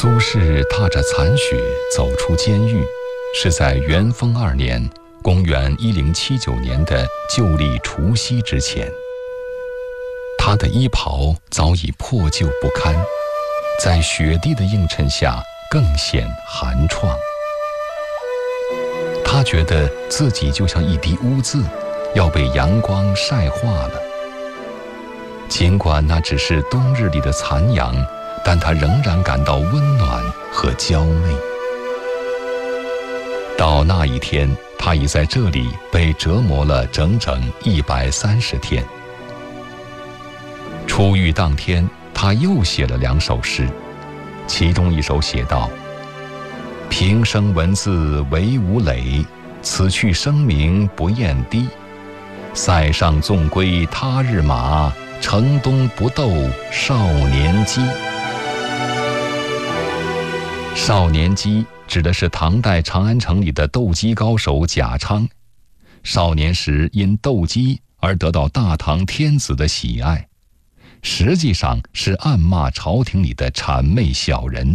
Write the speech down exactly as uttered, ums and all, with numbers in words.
苏轼踏着残雪走出监狱，是在元丰二年（公元一零七九年）的旧历除夕之前。他的衣袍早已破旧不堪，在雪地的映衬下更显寒怆。他觉得自己就像一滴污渍，要被阳光晒化了。尽管那只是冬日里的残阳，但他仍然感到温暖和娇媚。到那一天，他已在这里被折磨了整整一百三十天。出狱当天，他又写了两首诗，其中一首写道：平生文字唯吾累，此去声名不厌低。塞上纵归他日马，城东不斗少年鸡。少年鸡指的是唐代长安城里的斗鸡高手贾昌，少年时因斗鸡而得到大唐天子的喜爱，实际上是暗骂朝廷里的谄媚小人。